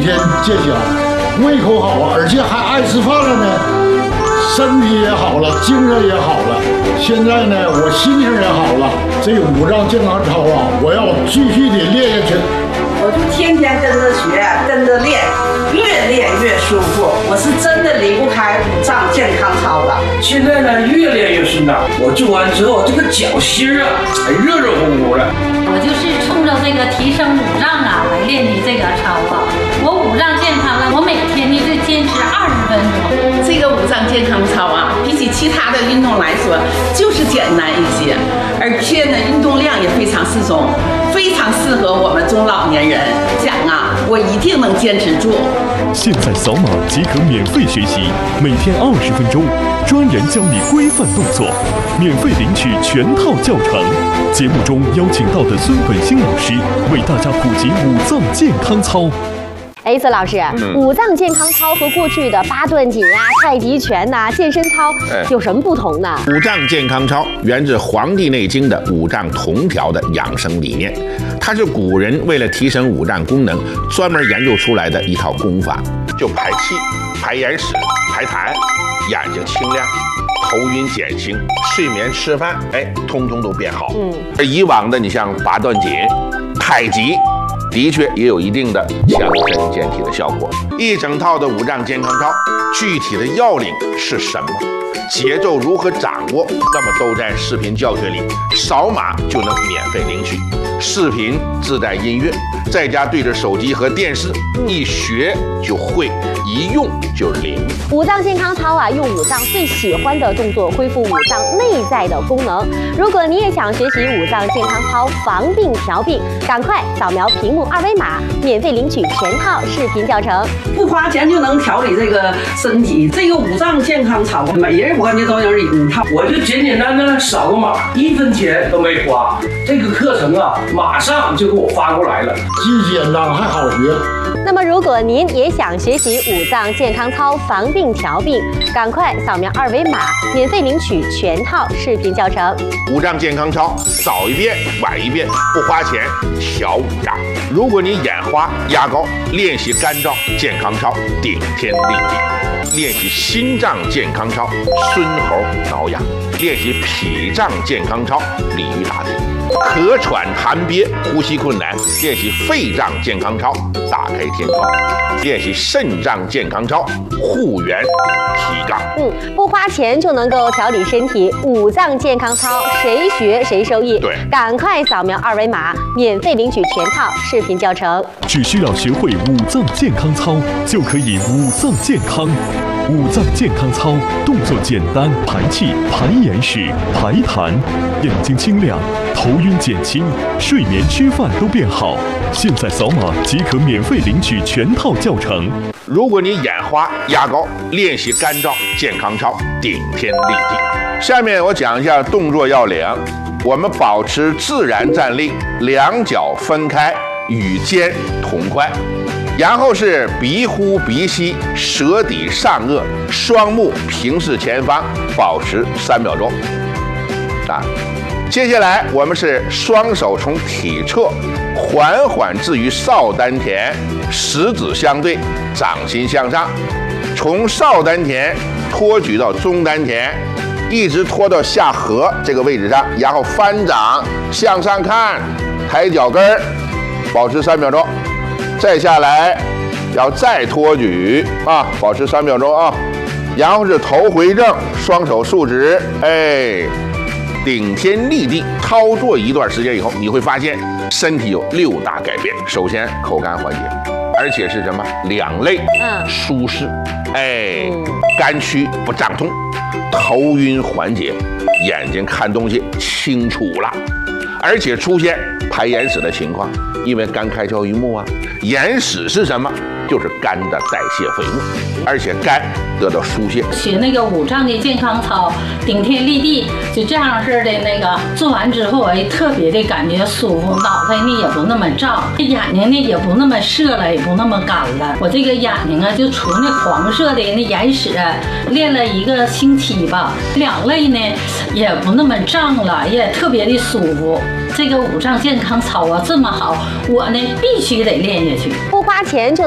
天见效，胃口好啊，而且还爱吃饭了呢，身体也好了，精神也好了。现在呢，我心情也好了。这个5脏健康操啊，我要继续的练下去。 我就天天跟着学，跟着练，越练越舒服。我是真的离不开5脏健康操了。 现在呢，越练越顺当。我做完之后，这个脚心啊，还热热乎乎的。 我就是冲着这个提升5脏啊来练的这个操啊。我5脏健康了，我每天呢就坚持20分钟。 这个5脏健康操啊，比起其他的运动来说，就是简单一些，而且呢，运动量也非常适中，非常适合我们中老年人。讲啊，我一定能坚持住。 现在扫码即可免费学习，每天20分钟，专人教你规范动作，免费领取全套教程。节目中邀请到的孙本兴老师为大家普及5脏健康操。 孙老师，5脏健康操和过去的八段锦啊、太极拳呐、健身操有什么不同呢 ？5脏健康操源自《黄帝内经》的5脏同调的养生理念，它是古人为了提升5脏功能专门研究出来的一套功法，就排气、排眼屎、排痰，眼睛清亮，头晕减轻，睡眠吃饭，通通都变好。而以往的你像八段锦、太极，的确也有一定的强身健体的效果。一整套的5脏健康操，具体的要领是什么？节奏如何掌握？那么都在视频教学里，扫码就能免费领取。视频自带音乐，在家对着手机和电视，一学就会，一用就灵。 5脏健康操啊，用5脏最喜欢的动作恢复5脏内在的功能。如果你也想学习5脏健康操防病调病，赶快扫描屏幕2维码，免费领取全套视频教程， 不花钱就能调理这个身体。这个5脏健康操，每人我感觉都有一套。 我就简简单单扫个码，1分钱都没花。这个课程啊，马上就给我发过来了， 既简单还好学。 那么，如果您也想学习5脏健康操防病调病，赶快扫描2维码，免费领取全套视频教程。 5脏健康操，早一遍晚一遍，不花钱调5脏。如果你眼花压高，练习肝脏健康操，顶天立地；练习心脏健康操，孙猴挠痒；练习脾脏健康操，鲤鱼打挺；咳喘痰憋，呼吸困难，练习肺脏健康操，打开天窗；练习肾脏健康操，护元提杠。 不花钱就能够调理身体，5脏健康操谁学谁受益。 对， 赶快扫描2维码，免费领取全套视频教程。 只需要学会5脏健康操，就可以5脏健康。5脏健康操动作简单，排气、排眼屎、排痰，眼睛清亮，头晕减轻，睡眠吃饭都变好。现在扫码即可免费领取全套教程。 如果你眼花压高，练习肝脏健康操，顶天立地。下面我讲一下动作要领。我们保持自然站立，2脚分开，与肩同宽。然后是鼻呼鼻吸，舌抵上颚，双目平视前方，保持3秒钟。接下来我们是双手从体侧缓缓置于少丹田，食指相对，掌心向上，从少丹田托举到中丹田，一直拖到下颌这个位置上，然后翻掌向上看，抬脚跟儿，保持3秒钟。再下来，要再托举保持3秒钟啊。然后是头回正，双手竖直，顶天立地。操作一段时间以后，你会发现身体有6大改变。首先，口干缓解，而且是什么？两肋舒适，肝区不胀痛，头晕缓解，眼睛看东西清楚了，而且出现排眼屎的情况。因为肝开窍于目啊，眼屎是什么？就是肝的代谢废物，而且肝得到疏泄。 学那个5脏的健康操，顶天立地，就这样式的那个做完之后，特别的感觉舒服，脑袋呢也不那么胀，眼睛呢也不那么涩了，也不那么干了。我这个眼睛啊，就除那黄色的那眼屎，练了1个星期吧，两肋呢也不那么胀了，也特别的舒服。这个5脏健康操啊这么好，我呢必须得练下去， 不花钱就